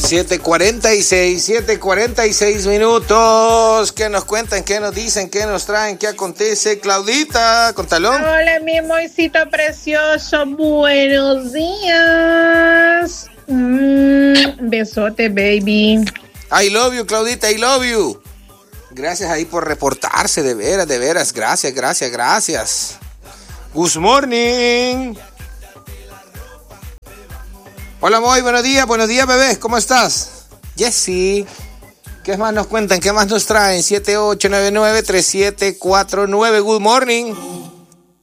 7:46 minutos. ¿Qué nos cuentan? ¿Qué nos dicen? ¿Qué nos traen? ¿Qué acontece? Claudita, contalo. Hola, mi moisito precioso. Buenos días. Besote, baby. I love you, Claudita, I love you. Gracias ahí por reportarse, de veras. Gracias. Good morning. Hola, Moy, buenos días, bebés, ¿cómo estás? Jessy, ¿qué más nos cuentan? ¿Qué más nos traen? 7899-3749, good morning.